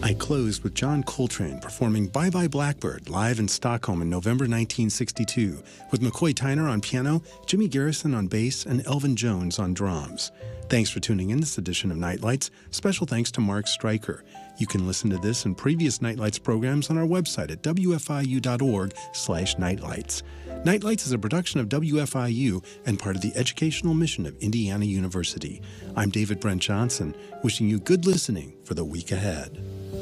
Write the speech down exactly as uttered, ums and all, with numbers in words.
I closed with John Coltrane performing Bye Bye Blackbird live in Stockholm in November nineteen sixty-two, with McCoy Tyner on piano, Jimmy Garrison on bass, and Elvin Jones on drums. Thanks for tuning in this edition of Nightlights. Special thanks to Mark Stryker. You can listen to this and previous Nightlights programs on our website at w f i u dot org slash nightlights. Nightlights is a production of W F I U and part of the educational mission of Indiana University. I'm David Brent Johnson, wishing you good listening for the week ahead.